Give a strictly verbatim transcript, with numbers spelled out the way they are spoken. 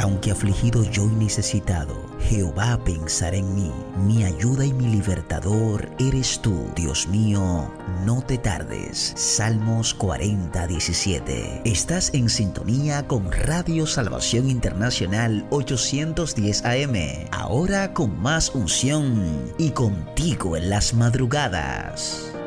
Aunque afligido yo y necesitado, Jehová pensará en mí. Mi ayuda y mi libertador eres tú. Dios mío, no te tardes. Salmos cuarenta, diecisiete. Estás en sintonía con Radio Salvación Internacional ochocientos diez A M. Ahora con más unción y contigo en las madrugadas.